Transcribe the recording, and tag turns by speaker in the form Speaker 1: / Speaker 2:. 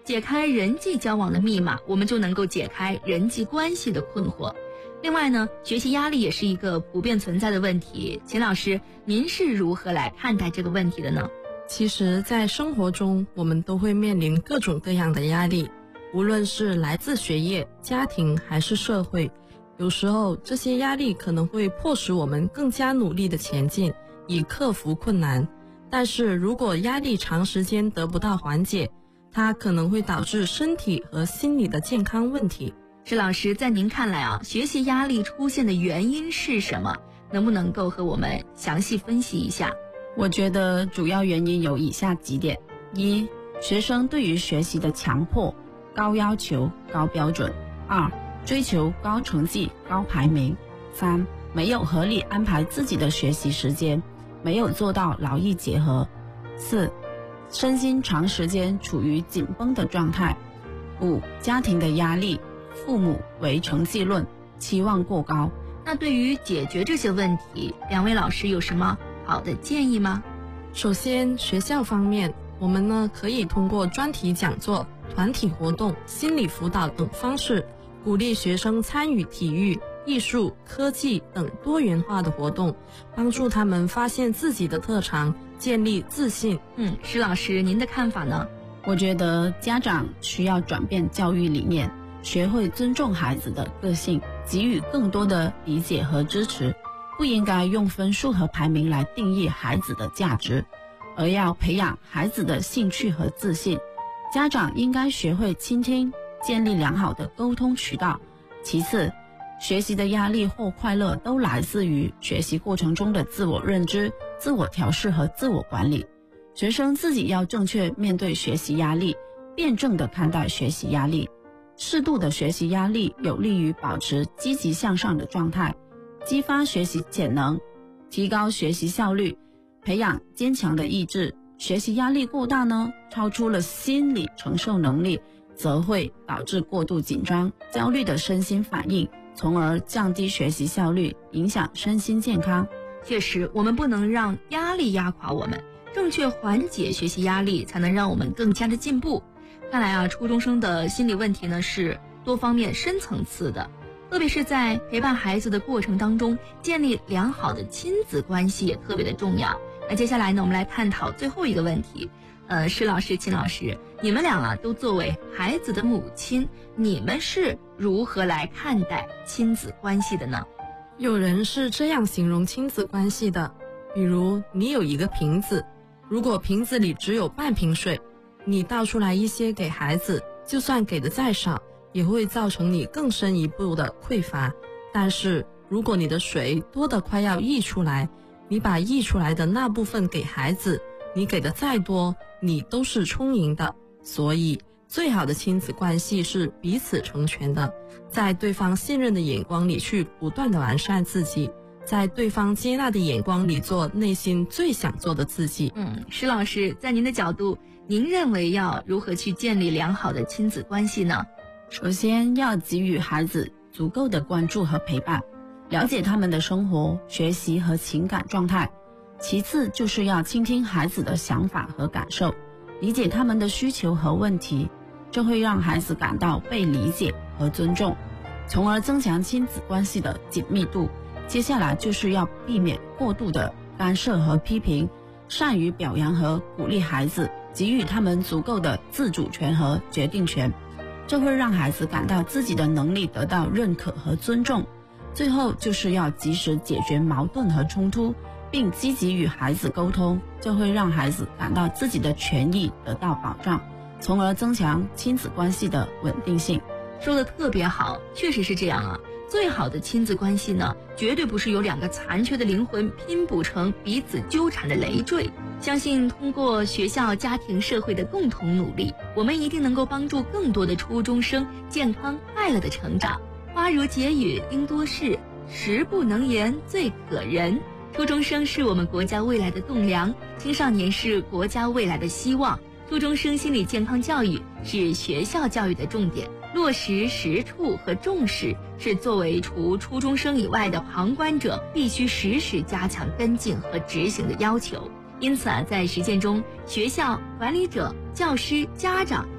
Speaker 1: 解开人际交往的密码，我们就能够解开人际关系的困惑。另外呢，学习压力也是一个普遍存在的问题。秦老师，您是如何来看待这个问题的呢？
Speaker 2: 其实在生活中，我们都会面临各种各样的压力，无论是来自学业、家庭还是社会。有时候这些压力可能会迫使我们更加努力的前进，以克服困难。但是如果压力长时间得不到缓解，它可能会导致身体和心理的健康问题。
Speaker 1: 施老师，在您看来学习压力出现的原因是什么？能不能够和我们详细分析一下？
Speaker 3: 我觉得主要原因有以下几点：一、学生对于学习的强迫、高要求、高标准；二、追求高成绩、高排名；三、没有合理安排自己的学习时间，没有做到劳逸结合；四、身心长时间处于紧绷的状态；五、家庭的压力，父母为成绩论，期望过高。
Speaker 1: 那对于解决这些问题，两位老师有什么好的建议吗？
Speaker 2: 首先，学校方面，我们呢可以通过专题讲座、团体活动、心理辅导等方式，鼓励学生参与体育、艺术、科技等多元化的活动，帮助他们发现自己的特长，建立自信。
Speaker 1: 施老师，您的看法呢？
Speaker 3: 我觉得家长需要转变教育理念，学会尊重孩子的个性，给予更多的理解和支持，不应该用分数和排名来定义孩子的价值，而要培养孩子的兴趣和自信。家长应该学会倾听，建立良好的沟通渠道。其次，学习的压力或快乐都来自于学习过程中的自我认知、自我调试和自我管理。学生自己要正确面对学习压力，辩证地看待学习压力。适度的学习压力有利于保持积极向上的状态，激发学习潜能，提高学习效率，培养坚强的意志。学习压力过大呢，超出了心理承受能力，则会导致过度紧张、焦虑的身心反应，从而降低学习效率，影响身心健康。
Speaker 1: 确实，我们不能让压力压垮我们，正确缓解学习压力，才能让我们更加的进步。看来初中生的心理问题呢是多方面深层次的，特别是在陪伴孩子的过程当中，建立良好的亲子关系也特别的重要。那接下来呢，我们来探讨最后一个问题。施老师、秦老师，你们俩都作为孩子的母亲，你们是如何来看待亲子关系的呢？
Speaker 2: 有人是这样形容亲子关系的，比如你有一个瓶子，如果瓶子里只有半瓶水，你倒出来一些给孩子，就算给的再少，也会造成你更深一步的匮乏。但是如果你的水多得快要溢出来，你把溢出来的那部分给孩子，你给的再多，你都是充盈的。所以最好的亲子关系是彼此成全的，在对方信任的眼光里去不断的完善自己，在对方接纳的眼光里做内心最想做的自己。
Speaker 1: 施老师，在您的角度，您认为要如何去建立良好的亲子关系呢？
Speaker 3: 首先要给予孩子足够的关注和陪伴，了解他们的生活、学习和情感状态。其次就是要倾听孩子的想法和感受，理解他们的需求和问题，这会让孩子感到被理解和尊重，从而增强亲子关系的紧密度。接下来就是要避免过度的干涉和批评，善于表扬和鼓励孩子，给予他们足够的自主权和决定权，这会让孩子感到自己的能力得到认可和尊重。最后就是要及时解决矛盾和冲突，并积极与孩子沟通，这会让孩子感到自己的权益得到保障，从而增强亲子关系的稳定性。
Speaker 1: 说的特别好，确实是这样最好的亲子关系呢，绝对不是由两个残缺的灵魂拼补成彼此纠缠的累赘。相信通过学校、家庭、社会的共同努力，我们一定能够帮助更多的初中生健康快乐的成长。花如解语应多事，时不能言最可人。初中生是我们国家未来的栋梁，青少年是国家未来的希望。初中生心理健康教育是学校教育的重点，落实实处和重视是作为除初中生以外的旁观者必须时时加强跟进和执行的要求。因此在实践中，学校、管理者、教师、家长